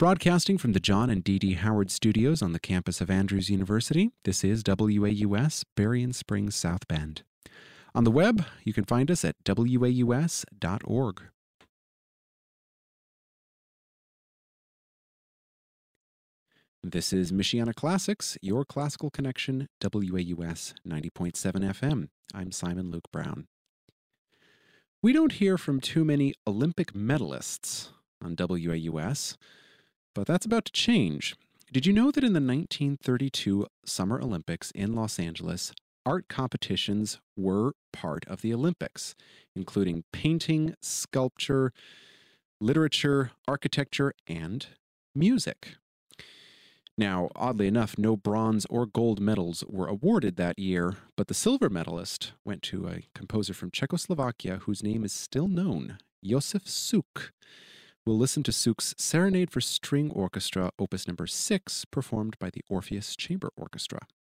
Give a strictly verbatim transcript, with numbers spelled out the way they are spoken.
Broadcasting from the John and Dee Dee Howard Studios on the campus of Andrews University, this is W A U S, Berrien Springs, South Bend. On the web, you can find us at W A U S dot org. This is Michiana Classics, your classical connection, W A U S ninety point seven F M. I'm Simon Luke Brown. We don't hear from too many Olympic medalists on W A U S, but that's about to change. Did you know that in the nineteen thirty-two Summer Olympics in Los Angeles, art competitions were part of the Olympics, including painting, sculpture, literature, architecture, and music? Now, oddly enough, no bronze or gold medals were awarded that year, but the silver medalist went to a composer from Czechoslovakia whose name is still known, Josef Suk. We'll listen to Suk's Serenade for String Orchestra, opus number six, performed by the Orpheus Chamber Orchestra.